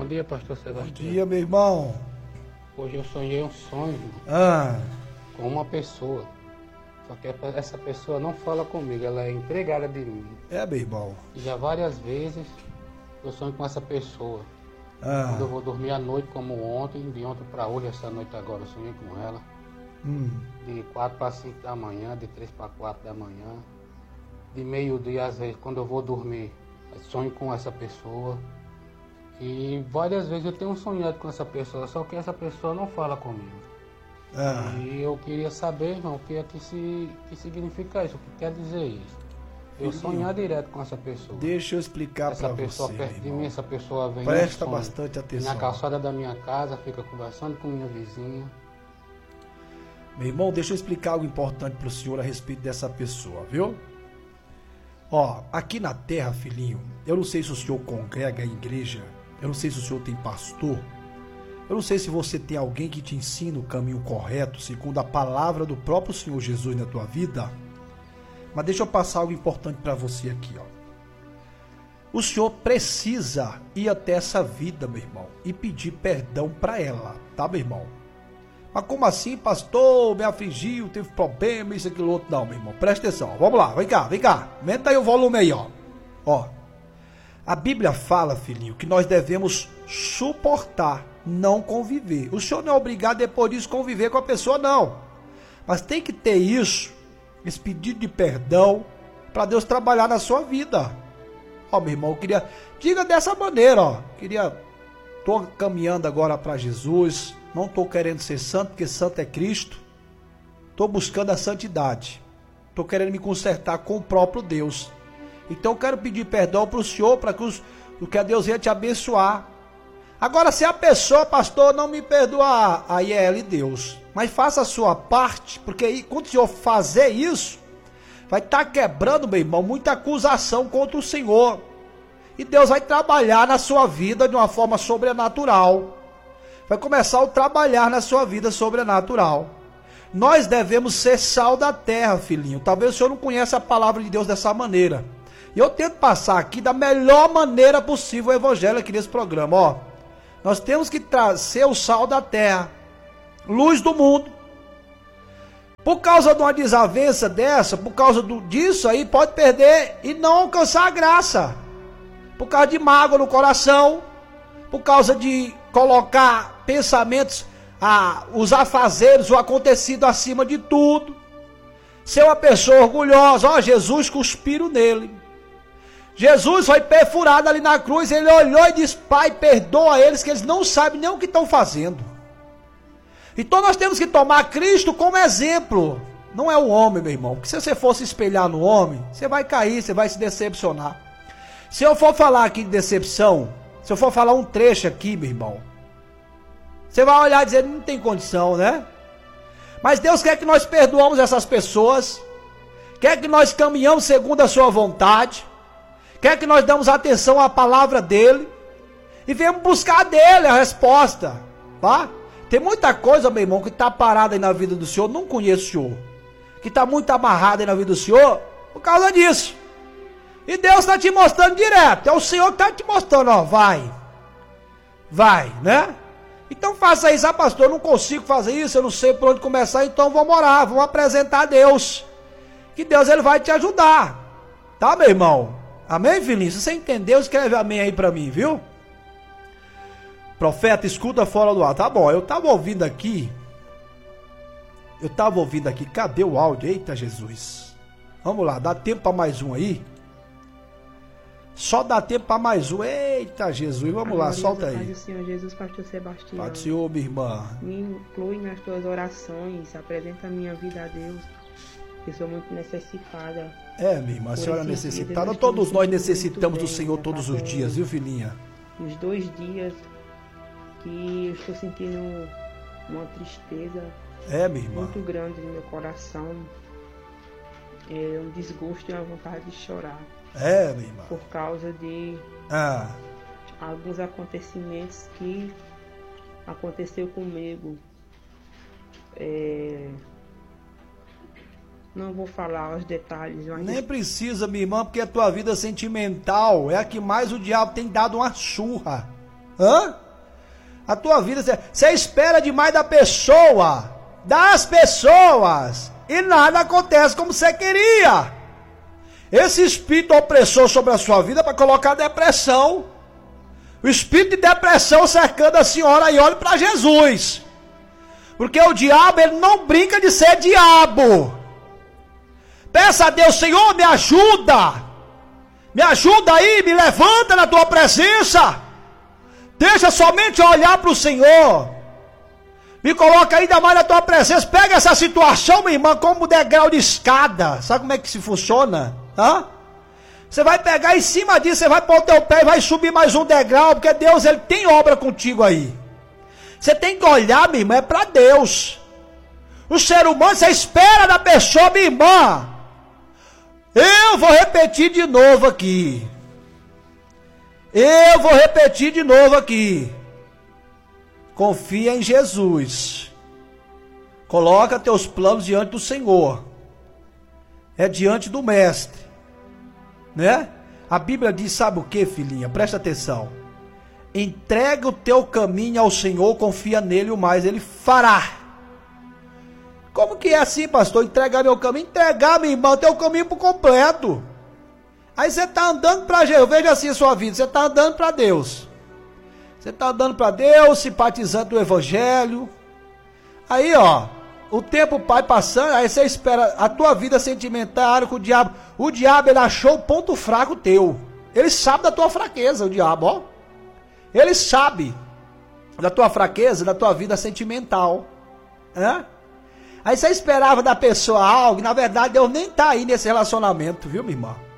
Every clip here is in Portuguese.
Bom dia, pastor Sebastião. Bom dia, meu irmão. Hoje eu sonhei um sonho com uma pessoa. Só que essa pessoa não fala comigo, ela é empregada de mim. É, meu irmão. E já várias vezes eu sonho com essa pessoa. Quando eu vou dormir à noite, como ontem, de ontem para hoje, essa noite agora, eu sonhei com ela. De 4 para 5 da manhã, de 3 para 4 da manhã. De meio-dia, às vezes, quando eu vou dormir, eu sonho com essa pessoa. E várias vezes eu tenho sonhado com essa pessoa, só que essa pessoa não fala comigo. E eu queria saber, irmão, o que é que significa isso, o que quer dizer isso. Eu sonhar direto com essa pessoa. Deixa eu explicar para você. Essa pessoa perto de mim, essa pessoa vem. Presta bastante atenção. Na calçada da minha casa, fica conversando com minha vizinha. Meu irmão, deixa eu explicar algo importante para o senhor a respeito dessa pessoa, viu? Ó, aqui na terra, filhinho, eu não sei se o senhor congrega em igreja, eu não sei se o senhor tem pastor, eu não sei se você tem alguém que te ensina o caminho correto, segundo a palavra do próprio Senhor Jesus na tua vida, mas deixa eu passar algo importante para você aqui, ó. O senhor precisa ir até essa vida, meu irmão, e pedir perdão para ela, tá, meu irmão? Mas como assim, pastor? Me afligiu, teve problema, isso, aquilo, outro. Não, meu irmão, presta atenção. Vamos lá, vem cá. Aumenta aí o volume aí, ó. Ó, a Bíblia fala, filhinho, que nós devemos suportar, não conviver. O senhor não é obrigado depois disso conviver com a pessoa, não. Mas tem que ter isso, esse pedido de perdão, para Deus trabalhar na sua vida. Ó, meu irmão, eu queria... Diga dessa maneira, ó. Tô caminhando agora para Jesus... Não estou querendo ser santo, porque santo é Cristo. Estou buscando a santidade. Estou querendo me consertar com o próprio Deus. Então eu quero pedir perdão para o senhor, para que a Deus venha te abençoar. Agora, se a pessoa, pastor, não me perdoar, aí é ela e Deus. Mas faça a sua parte, porque aí, quando o senhor fazer isso, vai estar quebrando, meu irmão, muita acusação contra o Senhor. E Deus vai trabalhar na sua vida de uma forma sobrenatural. Vai começar a trabalhar na sua vida sobrenatural. Nós devemos ser sal da terra, filhinho. Talvez o senhor não conheça a palavra de Deus dessa maneira. E eu tento passar aqui da melhor maneira possível o evangelho aqui nesse programa. Ó, nós temos que ser o sal da terra, luz do mundo. Por causa de uma desavença dessa, por causa disso aí, pode perder e não alcançar a graça. Por causa de mágoa no coração, por causa de colocar pensamentos, os afazeres, o acontecido acima de tudo. Ser uma pessoa orgulhosa. Ó, Jesus cuspiram nele. Jesus foi perfurado ali na cruz. Ele olhou e disse: Pai, perdoa eles, que eles não sabem nem o que estão fazendo. Então nós temos que tomar Cristo como exemplo. Não é o homem, meu irmão. Porque se você for se espelhar no homem, você vai cair, você vai se decepcionar. Se eu for falar aqui de decepção, se eu for falar um trecho aqui, meu irmão, você vai olhar e dizer: não tem condição, né? Mas Deus quer que nós perdoamos essas pessoas, quer que nós caminhamos segundo a sua vontade, quer que nós damos atenção à palavra dele e venhamos buscar dele a resposta, tá? Tem muita coisa, meu irmão, que está parada aí na vida do senhor, não conheço o senhor, que está muito amarrada aí na vida do senhor por causa disso. E Deus está te mostrando direto. É o Senhor que está te mostrando, ó, vai, né? Então faça isso. Ah, pastor, eu não consigo fazer isso, eu não sei por onde começar, então vamos orar, vamos apresentar a Deus. Que Deus, ele vai te ajudar. Tá, meu irmão? Amém, filhinho? Se você entendeu, escreve amém aí para mim, viu? Profeta, escuta fora do ar. Tá bom, eu estava ouvindo aqui. Cadê o áudio? Eita, Jesus. Vamos lá, dá tempo para mais um aí? Só dá tempo para mais um. Eita, Jesus. Vamos lá, solta aí. Pai do Senhor Jesus, pastor Sebastião. Pai do Senhor, minha irmã. Me inclui nas tuas orações. Apresenta a minha vida a Deus. Eu sou muito necessitada. É, minha irmã, a senhora é necessitada. Todos nós necessitamos do Senhor todos os dias, viu, filhinha? Nos 2 dias que eu estou sentindo uma tristeza minha irmã, muito grande no meu coração. É um desgosto e uma vontade de chorar. Minha irmã. Por causa de alguns acontecimentos que aconteceu comigo. Não vou falar os detalhes. Mas nem precisa, minha irmã, porque a tua vida sentimental é a que mais o diabo tem dado uma surra. A tua vida, você espera demais das pessoas, e nada acontece como você queria. Esse espírito opressor sobre a sua vida é para colocar depressão. O espírito de depressão cercando a senhora, e olhe para Jesus. Porque o diabo, ele não brinca de ser diabo. Peça a Deus: Senhor, me ajuda. Me ajuda aí, me levanta na tua presença. Deixa somente eu olhar para o Senhor. Me coloca ainda mais na tua presença. Pega essa situação, minha irmã, como degrau de escada. Sabe como é que se funciona? Você vai pegar em cima disso, você vai pôr o teu pé e vai subir mais um degrau, porque Deus, ele tem obra contigo aí. Você tem que olhar, minha irmã, é para Deus. O ser humano, você espera da pessoa, minha irmã. Eu vou repetir de novo aqui. Confia em Jesus. Coloca teus planos diante do Senhor. É diante do Mestre. Né? A Bíblia diz, sabe o que, filhinha? Presta atenção. Entrega o teu caminho ao Senhor, confia nele, o mais ele fará. Como que é assim, pastor? Entregar meu caminho? Entregar, minha irmã, o teu caminho por completo. Aí você está andando para Jesus. Veja assim a sua vida. Você está andando para Deus. Você está andando para Deus, simpatizando do Evangelho. Aí, o tempo vai passando, aí você espera a tua vida sentimental com o diabo. O diabo, ele achou o ponto fraco teu. Ele sabe da tua fraqueza, o diabo, Ele sabe da tua fraqueza, da tua vida sentimental. Aí você esperava da pessoa algo, e na verdade Deus nem está aí nesse relacionamento, viu, minha irmã?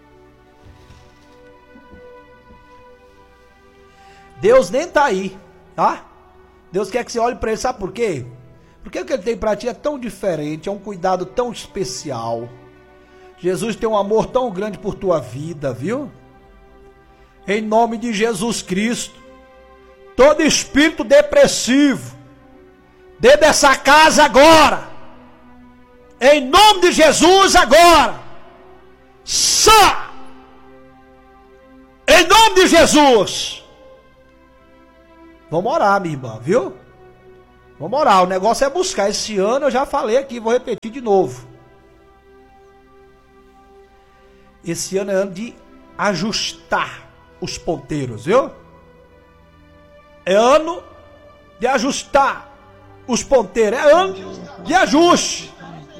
Deus nem está aí, tá? Deus quer que você olhe para ele, sabe por quê? Porque o que ele tem para ti é tão diferente, é um cuidado tão especial. Jesus tem um amor tão grande por tua vida, viu? Em nome de Jesus Cristo, todo espírito depressivo, dentro dessa casa agora, em nome de Jesus agora, em nome de Jesus. Vamos orar, minha irmã, viu? Vamos orar, o negócio é buscar. Esse ano eu já falei aqui, vou repetir de novo. Esse ano é ano de ajustar os ponteiros, viu? É ano de ajustar os ponteiros, é ano de ajuste.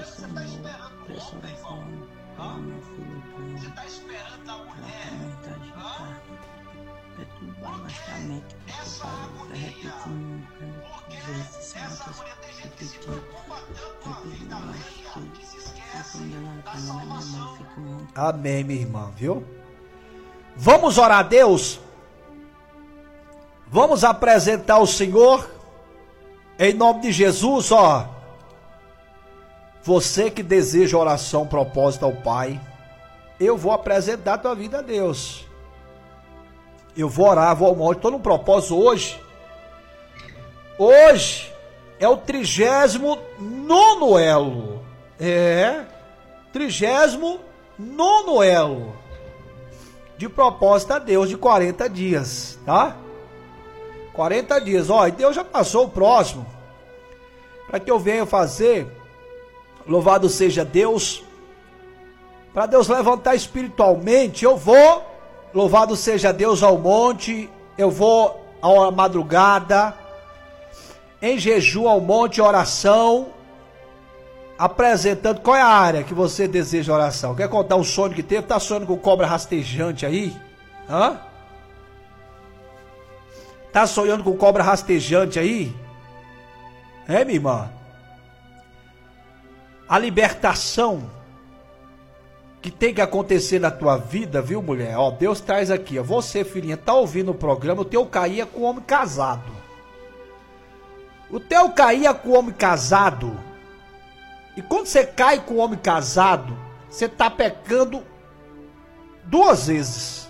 Amém, minha irmã, viu? Vamos orar a Deus? Vamos apresentar ao Senhor, em nome de Jesus, você que deseja oração, propósito ao Pai, eu vou apresentar a tua vida a Deus. Eu vou orar, vou almoçar, estou num propósito hoje. Hoje é o 39º elo. 39º elo de propósito a Deus de 40 dias, tá? 40 dias, e Deus já passou o próximo, para que eu venha fazer, louvado seja Deus, para Deus levantar espiritualmente, eu vou, louvado seja Deus, ao monte, eu vou à madrugada, em jejum ao monte, oração, apresentando. Qual é a área que você deseja oração? Quer contar um sonho que teve? Tá sonhando com cobra rastejante aí? Tá sonhando com cobra rastejante aí? Minha irmã? A libertação que tem que acontecer na tua vida, viu, mulher? Deus traz aqui, você, filhinha, tá ouvindo o programa, o teu caía com o homem casado. O teu caía com o homem casado. E quando você cai com o homem casado, você está pecando 2 vezes.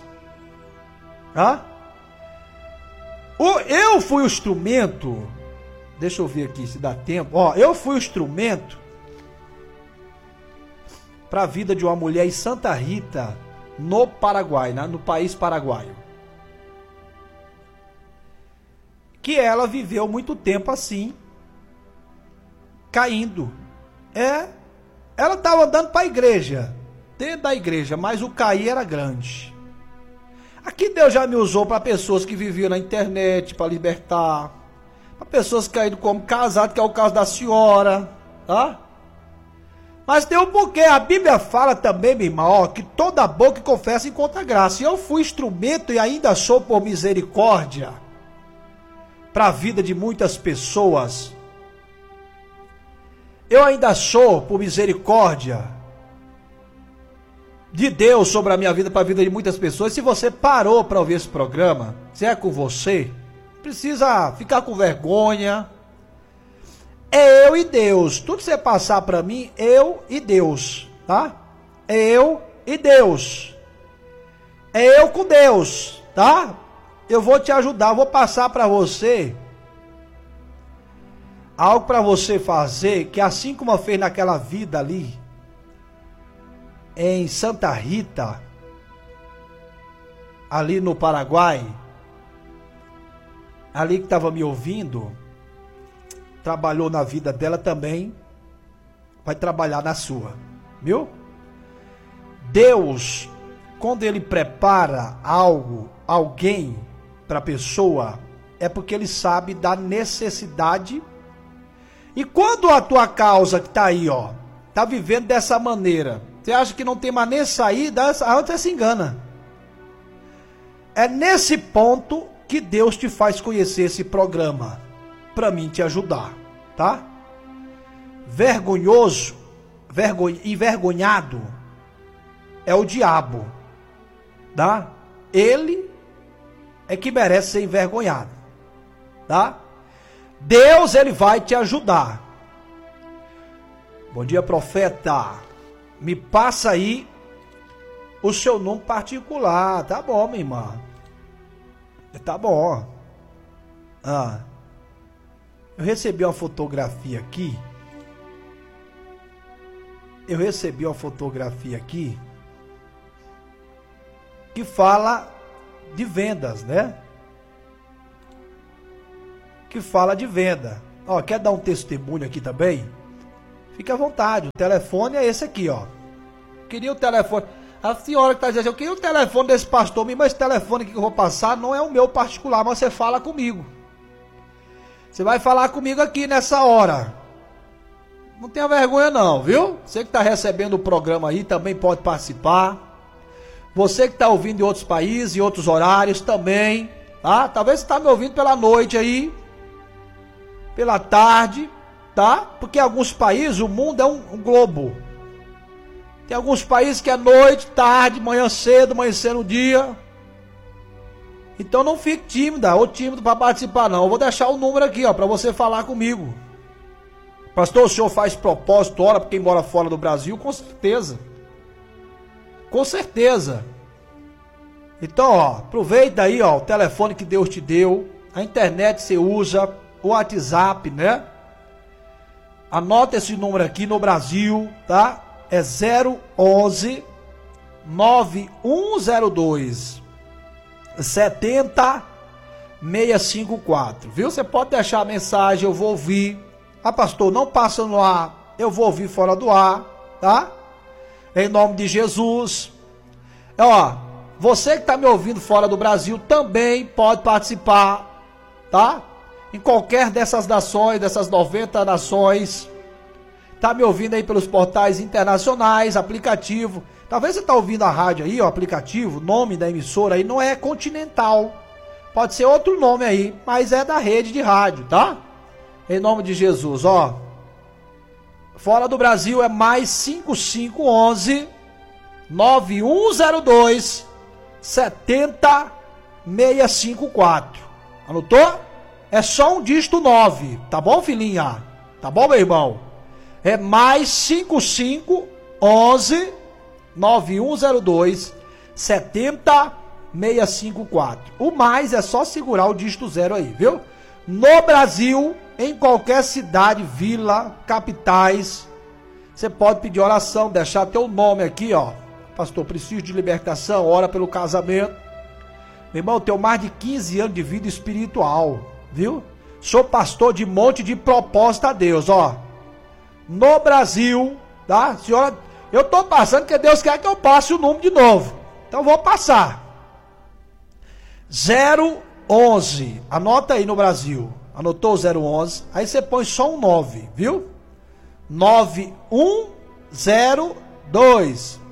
Eu fui o instrumento, deixa eu ver aqui se dá tempo. Eu fui o instrumento para a vida de uma mulher em Santa Rita, no Paraguai, no país paraguaio. que ela viveu muito tempo assim, caindo. Ela estava andando para a igreja, dentro da igreja, mas o cair era grande. Aqui Deus já me usou para pessoas que viviam na internet, para libertar, para pessoas que caíram como casado, que é o caso da senhora, tá? Mas tem um porquê, a Bíblia fala também, meu irmão, ó, que toda boca confessa encontra graça. E eu fui instrumento e ainda sou por misericórdia para a vida de muitas pessoas. Eu ainda sou por misericórdia de Deus sobre a minha vida, para a vida de muitas pessoas. Se você parou para ouvir esse programa, se é com você, precisa ficar com vergonha. É eu e Deus. Tudo que você passar para mim, eu e Deus, tá? É eu e Deus. É eu com Deus, tá? Eu vou te ajudar, vou passar para você algo para você fazer, que assim como eu fez naquela vida ali, em Santa Rita, ali no Paraguai, ali que estava me ouvindo, trabalhou na vida dela também, vai trabalhar na sua, viu? Deus, quando Ele prepara algo, alguém para a pessoa, é porque Ele sabe da necessidade. E quando a tua causa que está aí, ó, está vivendo dessa maneira, você acha que não tem mais nem saída, aí você se engana. É nesse ponto que Deus te faz conhecer esse programa, para mim te ajudar, tá? Vergonhoso, envergonhado é o diabo, tá? Ele é que merece ser envergonhado, tá? Deus, Ele vai te ajudar. Bom dia, profeta. Me passa aí o seu nome particular. Tá bom, minha irmã. Tá bom. Eu recebi uma fotografia aqui. Que fala de vendas, né? Que fala de venda. Ó, quer dar um testemunho aqui também? Fique à vontade. O telefone é esse aqui, ó. Queria o telefone. A senhora que está dizendo, eu queria o telefone desse pastor, mas esse telefone aqui que eu vou passar não é o meu particular, mas você fala comigo. Você vai falar comigo aqui nessa hora. Não tenha vergonha não, viu? Você que está recebendo o programa aí também pode participar. Você que está ouvindo em outros países, em outros horários também, tá? Talvez você está me ouvindo pela noite aí, pela tarde, tá? Porque em alguns países o mundo é um globo. Tem alguns países que é noite, tarde, manhã cedo no dia. Então não fique tímida ou tímido para participar não. Eu vou deixar o número aqui, ó, para você falar comigo. Pastor, o senhor faz propósito, ora para quem mora fora do Brasil? Com certeza. Com certeza. Então, ó, aproveita aí, ó, o telefone que Deus te deu, a internet você usa, o WhatsApp, né? Anota esse número aqui no Brasil, tá? É 011 9102 70654, viu? Você pode deixar a mensagem, eu vou ouvir. Ah, pastor, não passa no ar, eu vou ouvir fora do ar, tá? Em nome de Jesus. Ó, você que está me ouvindo fora do Brasil também pode participar, tá? Em qualquer dessas nações, dessas 90 nações. Tá me ouvindo aí pelos portais internacionais, aplicativo. Talvez você tá ouvindo a rádio aí, o aplicativo, o nome da emissora aí não é Continental. Pode ser outro nome aí, mas é da rede de rádio, tá? Em nome de Jesus, ó. Fora do Brasil é mais 5511 9102 70654. Anotou? É só um dígito 9, tá bom, filhinha? Tá bom, meu irmão? É mais 5511 9102 70654. O mais é só segurar o dígito 0 aí, viu? No Brasil, em qualquer cidade, vila, capitais, você pode pedir oração, deixar teu nome aqui, ó. Pastor, preciso de libertação, ora pelo casamento. Meu irmão, eu tenho mais de 15 anos de vida espiritual. viu? Sou pastor de monte de propósito a Deus, ó. No Brasil, tá? Senhora, eu tô passando porque Deus quer que eu passe o número de novo. Então vou passar. 011. Anota aí no Brasil. Anotou o 011? Aí você põe só um 9, viu? 9102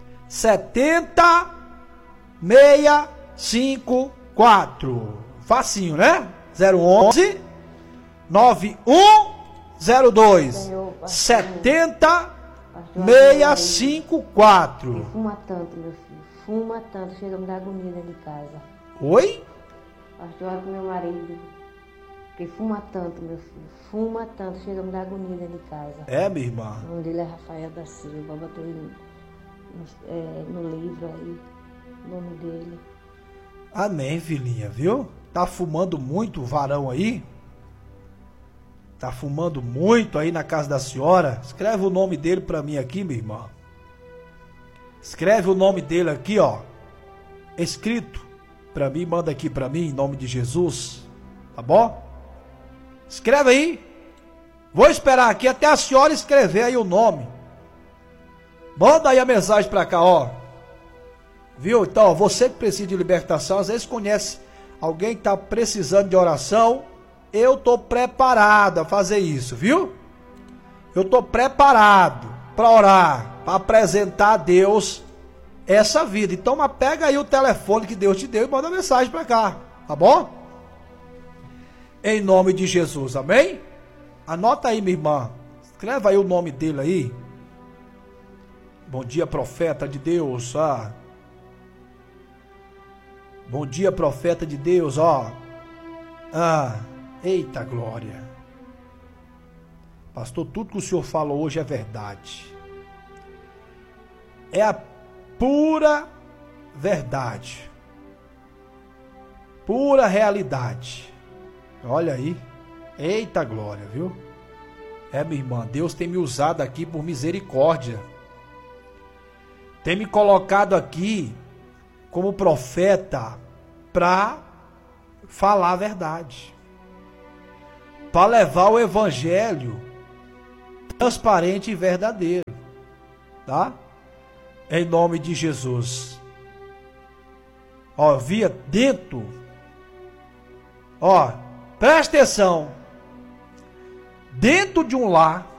70654. Facinho, né? 011 9102 70654. Ele fuma tanto, meu filho. Fuma tanto, chega a me dar agonia dentro de casa. Oi? Pastor, olha pro meu marido. Porque fuma tanto, meu filho. Fuma tanto, chega a me dar agonia dentro de casa. É, minha irmã. O nome dele é Rafael da Silva. Botou no livro aí o nome dele. Amém, filhinha, viu? Tá fumando muito o varão aí? Tá fumando muito aí na casa da senhora? Escreve o nome dele pra mim aqui, minha irmã. Escreve o nome dele aqui, ó. Escrito pra mim, manda aqui pra mim, em nome de Jesus. Tá bom? Escreve aí. Vou esperar aqui até a senhora escrever aí o nome. Manda aí a mensagem pra cá, ó. Viu? Então, ó, você que precisa de libertação, às vezes conhece alguém que tá precisando de oração. Eu tô preparado a fazer isso, viu? Eu tô preparado para orar, para apresentar a Deus essa vida. Então, mas pega aí o telefone que Deus te deu e manda mensagem para cá, tá bom? Em nome de Jesus, amém? Anota aí, minha irmã. Escreva aí o nome dele aí. Bom dia, profeta de Deus, ó. Bom dia, profeta de Deus, ó. Eita glória. Pastor, tudo que o senhor falou hoje é verdade. É a pura verdade. Pura realidade. Olha aí. Eita glória, viu? É, minha irmã, Deus tem me usado aqui por misericórdia. Tem me colocado aqui como profeta para falar a verdade. Para levar o evangelho transparente e verdadeiro, tá? Em nome de Jesus. Ó, via dentro. Ó, presta atenção. Dentro de um lar,